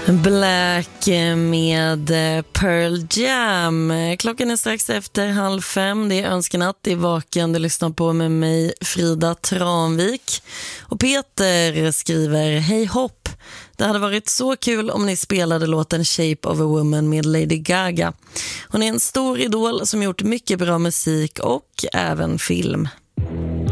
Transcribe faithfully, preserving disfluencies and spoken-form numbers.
Black med Pearl Jam. Klockan är strax efter halv fem. Det är Önskenatt i Vaken. Du lyssnar på med mig, Frida Tranvik. Och Peter skriver: Hej hopp. Det hade varit så kul om ni spelade låten Shape of a Woman med Lady Gaga. Hon är en stor idol som gjort mycket bra musik och även film.